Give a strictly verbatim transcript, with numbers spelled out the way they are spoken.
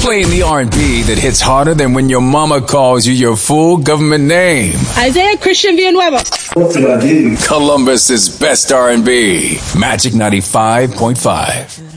Playing the R and B that hits harder than when your mama calls you your full government name. Isaiah Christian Villanueva. What did I do? Columbus's best R and B. Magic ninety-five point five.